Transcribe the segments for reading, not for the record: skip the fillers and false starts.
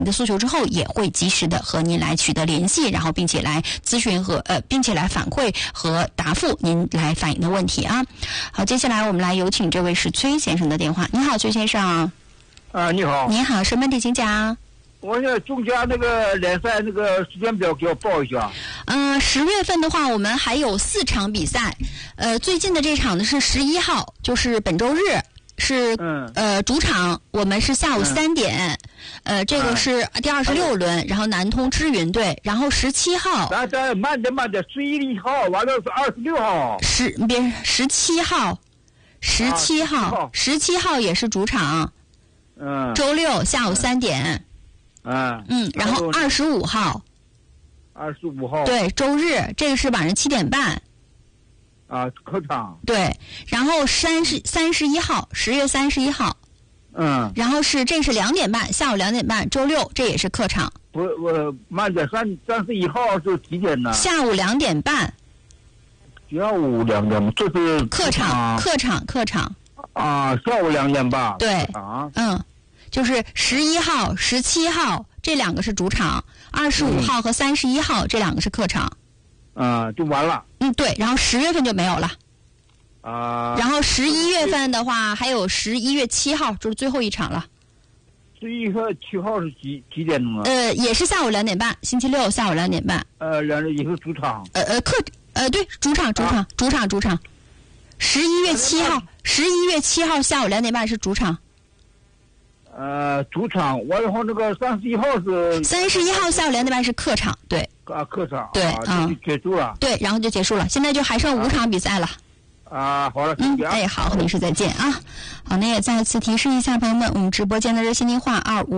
你的诉求之后，也会及时的和您来取得联系，然后并且来咨询并且来反馈和答复您来反映的问题啊。好，接下来我们来有请这位是崔先生的电话。你好，崔先生。 你好。 你好，什么问题请讲？ 我想中甲那个联赛那个时间表给我报一下。 10月份的话，我们还有4场比赛。最近的这场呢是11号，就是本周日。是主场，我们是下午3点，这个是第26轮，然后南通知云队，然后17号。 咱慢点，11号完了是26号。 17号，17号也是主场，周六下午3点，然后25号，对，周日这个是晚上7点半。 客场。 对，然后31号，10月31号，然后这是2点半，下午2点半，周六这也是客场。 我慢点，31号是几点呢？ 下午2点半。 下午2点，这是客场。 下午2点半。 对，就是11号、17号这2个是主场，25号和31号这2个是客场。 就完了。 对，然后10月份就没有了。然后11月份的话，还有11月7号，就是最后一场了。 11月7号是几点钟啊？ 也是下午2点半，星期六下午2点半。 也是主场。 对，主场。11月7号下午2点半是主场。 主场，完了后那个31号是 31号下午2点半是客场，对。 客场。 对， 就结束了。 对，然后就结束了，现在就还剩5场比赛了。 好了， 好，女士再见啊。好，那也再次提示一下朋友们，我们直播间的热线电话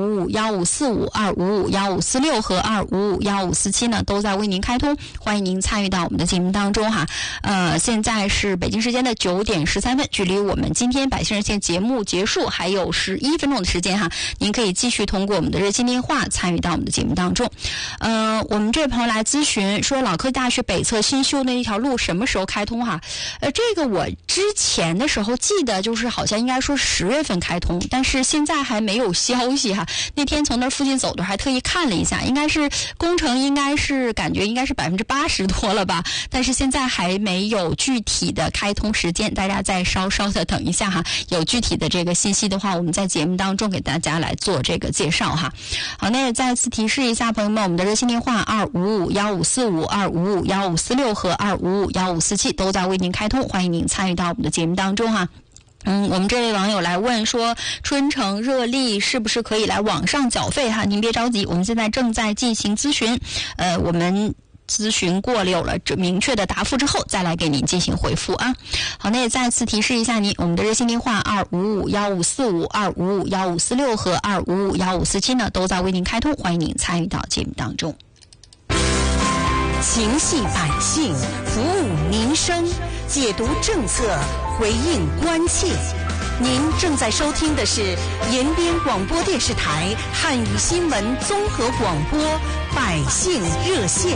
2551545、2551546和2551547呢，都在为您开通，欢迎您参与到我们的节目当中哈。现在是北京时间的9点13分，距离我们今天百姓热线节目结束还有11分钟的时间哈，您可以继续通过我们的热线电话参与到我们的节目当中。我们这位朋友来咨询说，老科技大学北侧新修那一条路什么时候开通哈？这个我之前的时候记得就是好像应该说10月份开通，但是现在还没有消息哈。那天从那附近走的还特意看了一下，应该是工程感觉应该是80%多了吧，但是现在还没有具体的开通时间，大家再稍稍的等一下哈。有具体的这个信息的话，我们在节目当中给大家来做这个介绍哈。好，那也再次提示一下朋友们，我们的热线电话2551545、2551546和2551547都在为您开通，欢迎您参与到我们的节目当中哈。我们这位网友来问说，春城热力是不是可以来网上缴费哈？您别着急，我们现在正在进行咨询，我们咨询过了有了明确的答复之后，再来给您进行回复啊。好，那也再次提示一下您，我们的热线电话2551545、2551546和2551547呢，都在为您开通，欢迎您参与到节目当中。 情系百姓，服务民生，解读政策，回应关切。您正在收听的是延边广播电视台汉语新闻综合广播百姓热线。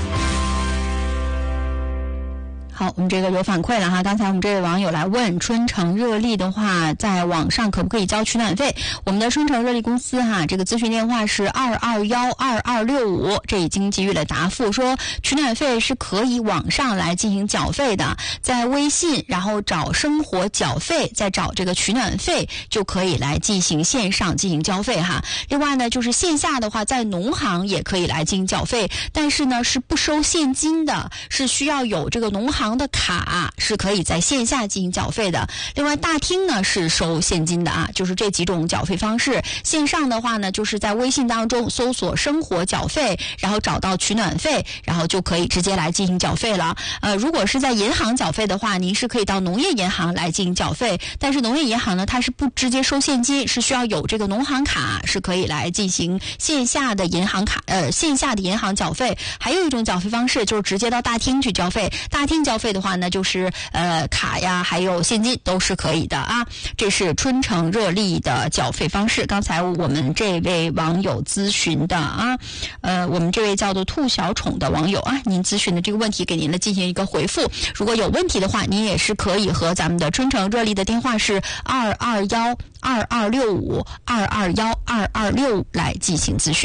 好，我们这个有反馈了哈。刚才我们这位网友来问，春城热力的话，在网上可不可以交取暖费？我们的春城热力公司哈，这个咨询电话是2212265，这已经给予了答复，说取暖费是可以网上来进行缴费的，在微信然后找生活缴费，再找这个取暖费，就可以来进行线上进行交费哈。另外呢，就是线下的话，在农行也可以来进行缴费，但是呢是不收现金的，是需要有这个农行的卡是可以在线下进行缴费的。另外大厅呢是收现金的啊，就是这几种缴费方式。线上的话呢，就是在微信当中搜索生活缴费，然后找到取暖费，然后就可以直接来进行缴费了。如果是在银行缴费的话，您是可以到农业银行来进行缴费，但是农业银行呢，它是不直接收现金，是需要有这个农行卡，是可以来进行线下的银行卡线下的银行缴费。还有一种缴费方式就是直接到大厅去交费，大厅缴消费的话呢，就是卡呀，还有现金都是可以的啊。这是春城热力的缴费方式。刚才我们这位网友咨询的啊，我们这位叫做兔小宠的网友啊，您咨询的这个问题给您了进行一个回复。如果有问题的话，您也是可以和咱们的春城热力的电话是221226522122265来进行咨询。